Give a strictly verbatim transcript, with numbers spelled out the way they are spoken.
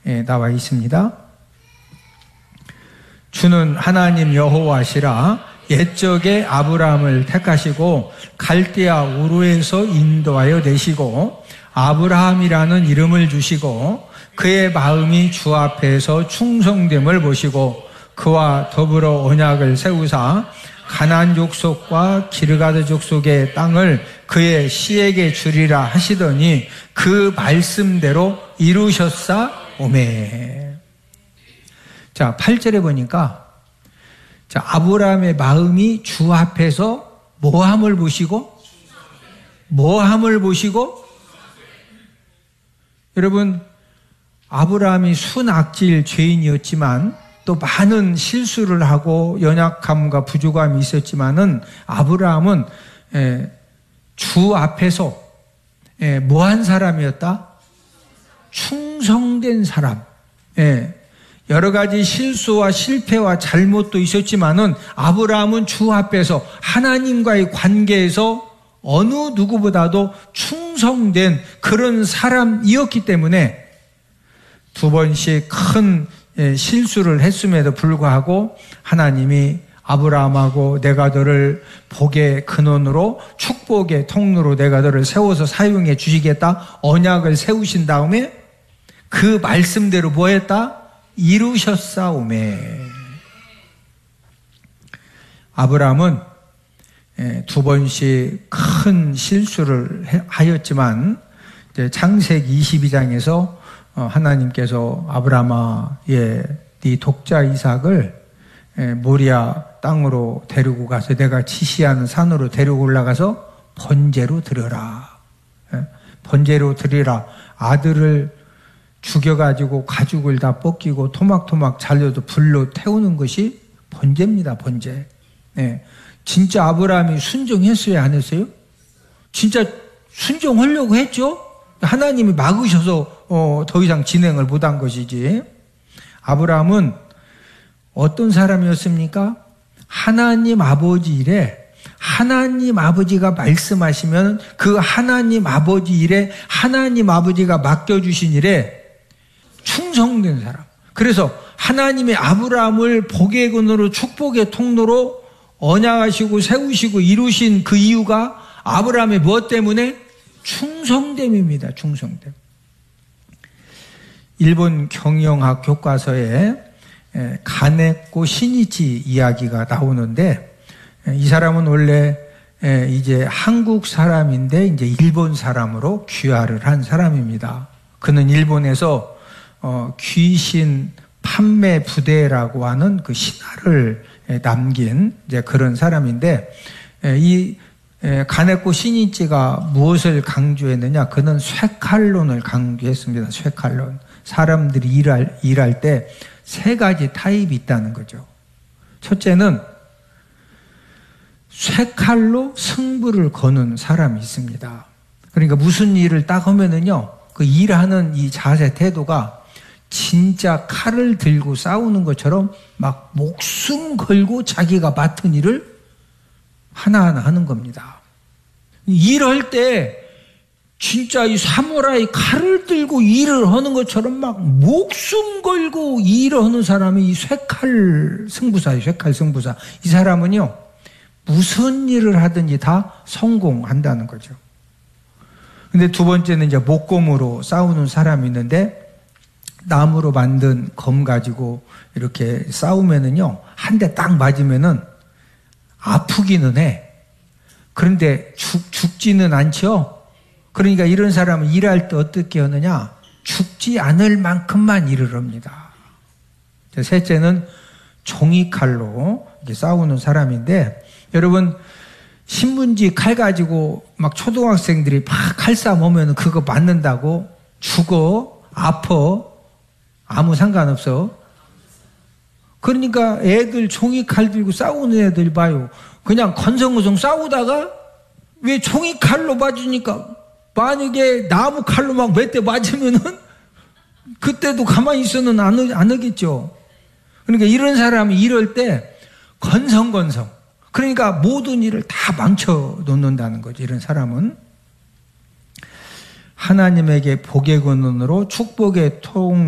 나와 있습니다. 주는 하나님 여호와시라. 옛적에 아브라함을 택하시고 갈대아 우르에서 인도하여 내시고 아브라함이라는 이름을 주시고 그의 마음이 주 앞에서 충성됨을 보시고 그와 더불어 언약을 세우사 가나안 족속과 기르가드 족속의 땅을 그의 씨에게 주리라 하시더니 그 말씀대로 이루셨사오매. 자, 팔 절에 보니까 자, 아브라함의 마음이 주 앞에서 뭐함을 보시고 뭐함을 보시고 여러분, 아브라함이 순악질 죄인이었지만 또 많은 실수를 하고 연약함과 부족함이 있었지만은 아브라함은 주 앞에서 뭐한 사람이었다? 충성된 사람. 여러 가지 실수와 실패와 잘못도 있었지만은 아브라함은 주 앞에서 하나님과의 관계에서 어느 누구보다도 충성된 그런 사람이었기 때문에 두 번씩 큰 실수를 했음에도 불구하고 하나님이 아브라함하고 내가 너를 복의 근원으로 축복의 통로로 내가 너를 세워서 사용해 주시겠다 언약을 세우신 다음에 그 말씀대로 뭐 했다? 이루셨사오매. 아브라함은 두 번씩 큰 실수를 하였지만 창세기 이십이 장에서 하나님께서 아브라함아, 예, 네 독자 이삭을 모리아 땅으로 데리고 가서 내가 지시하는 산으로 데리고 올라가서 번제로 드려라. 번제로 드리라. 아들을 죽여가지고 가죽을 다 벗기고 토막토막 잘려도 불로 태우는 것이 번제입니다. 번제. 네. 진짜 아브라함이 순종했어요? 안 했어요? 진짜 순종하려고 했죠? 하나님이 막으셔서 어, 더 이상 진행을 못한 것이지. 아브라함은 어떤 사람이었습니까? 하나님 아버지 일에 하나님 아버지가 말씀하시면 그 하나님 아버지 일에 하나님 아버지가 맡겨주신 일에 충성된 사람. 그래서 하나님의 아브라함을 복의 근원으로 축복의 통로로 언약하시고 세우시고 이루신 그 이유가 아브라함의 무엇 때문에? 충성됨입니다. 충성됨. 일본 경영학 교과서에 가네코 시니치 이야기가 나오는데 이 사람은 원래 이제 한국 사람인데 이제 일본 사람으로 귀화를 한 사람입니다. 그는 일본에서 어, 귀신 판매 부대라고 하는 그 신화를 남긴 이제 그런 사람인데 이 가네코 시니치가 무엇을 강조했느냐? 그는 쇠칼론을 강조했습니다. 쇠칼론. 사람들이 일할, 일할 때 세 가지 타입이 있다는 거죠. 첫째는 쇠칼로 승부를 거는 사람이 있습니다. 그러니까 무슨 일을 딱 하면은요, 그 일하는 이 자세 태도가 진짜 칼을 들고 싸우는 것처럼 막 목숨 걸고 자기가 맡은 일을 하나하나 하는 겁니다. 일할 때 진짜 이 사무라이 칼을 들고 일을 하는 것처럼 막 목숨 걸고 일을 하는 사람이 이 쇠칼 승부사예요. 쇠칼 승부사. 이 사람은요, 무슨 일을 하든지 다 성공한다는 거죠. 근데 두 번째는 이제 목검으로 싸우는 사람이 있는데 나무로 만든 검 가지고 이렇게 싸우면은요, 한 대 딱 맞으면은 아프기는 해. 그런데 죽, 죽지는 않죠? 그러니까 이런 사람은 일할 때 어떻게 하느냐? 죽지 않을 만큼만 일을 합니다. 셋째는 종이칼로 이렇게 싸우는 사람인데, 여러분, 신문지 칼 가지고 막 초등학생들이 막 칼싸움 하면 그거 맞는다고 죽어, 아파, 아무 상관없어. 그러니까 애들 종이칼 들고 싸우는 애들 봐요. 그냥 건성건성 싸우다가 왜 종이칼로 맞으니까 만약에 나무 칼로 막 몇 대 맞으면은 그때도 가만히 있어는 안, 안 하겠죠. 그러니까 이런 사람이 이럴 때 건성건성. 그러니까 모든 일을 다 망쳐 놓는다는 거죠. 이런 사람은. 하나님에게 복의 근원으로 축복의 통